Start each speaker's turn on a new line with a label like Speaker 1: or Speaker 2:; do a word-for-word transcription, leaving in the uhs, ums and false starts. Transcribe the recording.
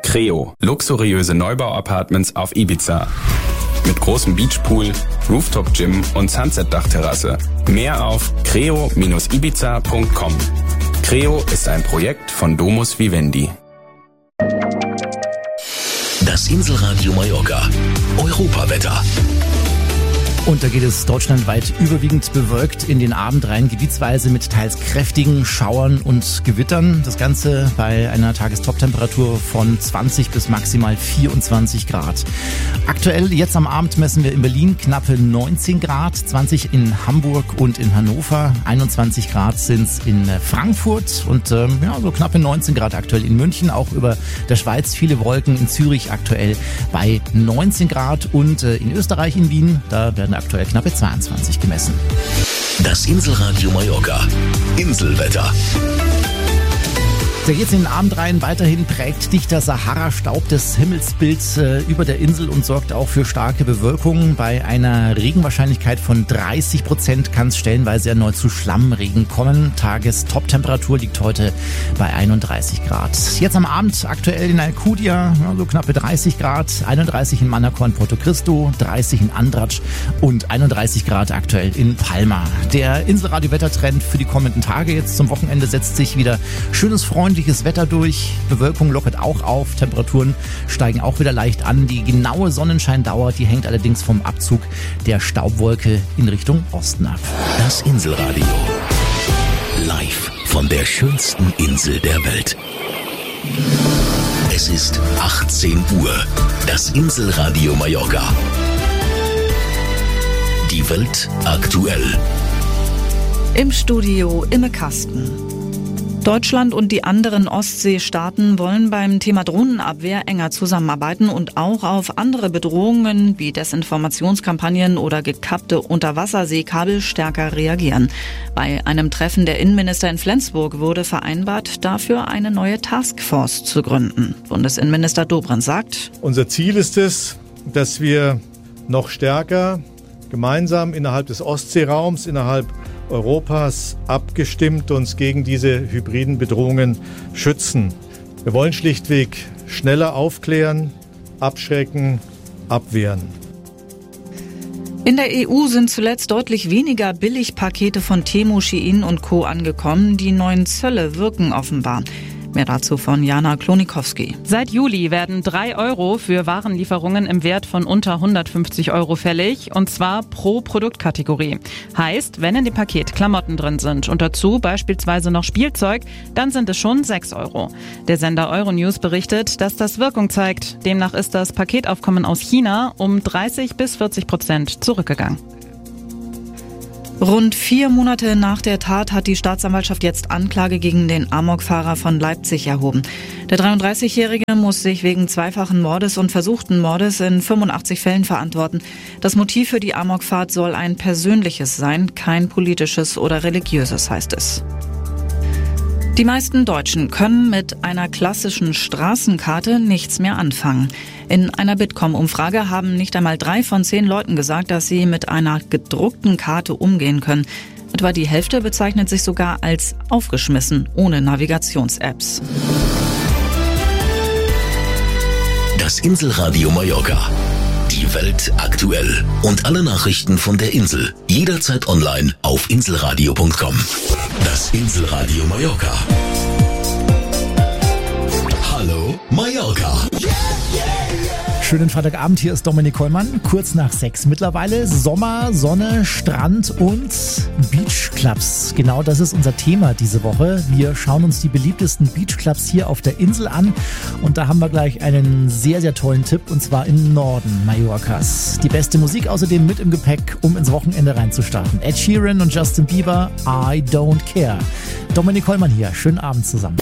Speaker 1: Creo, luxuriöse Neubau-Apartments auf Ibiza. Mit großem Beachpool, Rooftop-Gym und Sunset-Dachterrasse. Mehr auf creo Bindestrich ibiza Punkt com. Creo ist ein Projekt von Domus Vivendi.
Speaker 2: Das Inselradio Mallorca. Europawetter.
Speaker 3: Und da geht es deutschlandweit überwiegend bewölkt in den Abend rein, gebietsweise mit teils kräftigen Schauern und Gewittern. Das Ganze bei einer Tagestoptemperatur von zwanzig bis maximal vierundzwanzig Grad. Aktuell jetzt am Abend messen wir in Berlin knappe neunzehn Grad, zwanzig in Hamburg und in Hannover, einundzwanzig Grad sind es in Frankfurt und ähm, ja, so knappe neunzehn Grad aktuell in München, auch über der Schweiz viele Wolken, in Zürich aktuell bei neunzehn Grad und äh, in Österreich, in Wien, da werden aktuell knappe zweiundzwanzig gemessen.
Speaker 2: Das Inselradio Mallorca. Inselwetter.
Speaker 3: Da geht's in den Abend rein. Weiterhin prägt dichter Sahara-Staub das Himmelsbild äh, über der Insel und sorgt auch für starke Bewölkung. Bei einer Regenwahrscheinlichkeit von dreißig Prozent kann es stellenweise erneut zu Schlammregen kommen. Tagestoptemperatur liegt heute bei einunddreißig Grad. Jetzt am Abend aktuell in Alcudia ja, so knappe dreißig Grad, einunddreißig in Manacor, Porto Cristo, dreißig in Andratx und einunddreißig Grad aktuell in Palma. Der Inselradio-Wettertrend für die kommenden Tage jetzt zum Wochenende setzt sich wieder schönes freundliches Wetter durch. Bewölkung lockert auch auf. Temperaturen steigen auch wieder leicht an. Die genaue Sonnenscheindauer, die hängt allerdings vom Abzug der Staubwolke in Richtung Osten ab.
Speaker 2: Das Inselradio. Live von der schönsten Insel der Welt. Es ist achtzehn Uhr. Das Inselradio Mallorca. Die Welt aktuell.
Speaker 4: Im Studio Imme Kasten. Deutschland und die anderen Ostseestaaten wollen beim Thema Drohnenabwehr enger zusammenarbeiten und auch auf andere Bedrohungen wie Desinformationskampagnen oder gekappte Unterwasserseekabel stärker reagieren. Bei einem Treffen der Innenminister in Flensburg wurde vereinbart, dafür eine neue Taskforce zu gründen. Bundesinnenminister Dobrindt sagt:
Speaker 5: Unser Ziel ist es, dass wir noch stärker gemeinsam innerhalb des Ostseeraums, innerhalb Europas abgestimmt uns gegen diese hybriden Bedrohungen schützen. Wir wollen schlichtweg schneller aufklären, abschrecken, abwehren.
Speaker 4: In der E U sind zuletzt deutlich weniger Billigpakete von Temu, Shein und Co. angekommen. Die neuen Zölle wirken offenbar. Mehr dazu von Jana Klonikowski.
Speaker 6: Seit Juli werden drei Euro für Warenlieferungen im Wert von unter hundertfünfzig Euro fällig, und zwar pro Produktkategorie. Heißt, wenn in dem Paket Klamotten drin sind und dazu beispielsweise noch Spielzeug, dann sind es schon sechs Euro. Der Sender Euronews berichtet, dass das Wirkung zeigt. Demnach ist das Paketaufkommen aus China um dreißig bis vierzig Prozent zurückgegangen.
Speaker 4: Rund vier Monate nach der Tat hat die Staatsanwaltschaft jetzt Anklage gegen den Amokfahrer von Leipzig erhoben. Der dreiunddreißigjährige muss sich wegen zweifachen Mordes und versuchten Mordes in fünfundachtzig Fällen verantworten. Das Motiv für die Amokfahrt soll ein persönliches sein, kein politisches oder religiöses, heißt es. Die meisten Deutschen können mit einer klassischen Straßenkarte nichts mehr anfangen. In einer Bitkom-Umfrage haben nicht einmal drei von zehn Leuten gesagt, dass sie mit einer gedruckten Karte umgehen können. Etwa die Hälfte bezeichnet sich sogar als aufgeschmissen, ohne Navigations-Apps.
Speaker 2: Das Inselradio Mallorca. Die Welt aktuell. Und alle Nachrichten von der Insel. Jederzeit online auf inselradio Punkt com. Das Inselradio Mallorca. Hallo Mallorca.
Speaker 3: Schönen Freitagabend, hier ist Dominik Kollmann, kurz nach sechs mittlerweile. Sommer, Sonne, Strand und Beachclubs. Genau das ist unser Thema diese Woche. Wir schauen uns die beliebtesten Beachclubs hier auf der Insel an und da haben wir gleich einen sehr, sehr tollen Tipp, und zwar im Norden Mallorcas. Die beste Musik außerdem mit im Gepäck, um ins Wochenende reinzustarten. Ed Sheeran und Justin Bieber, I Don't Care. Dominik Kollmann hier, schönen Abend zusammen.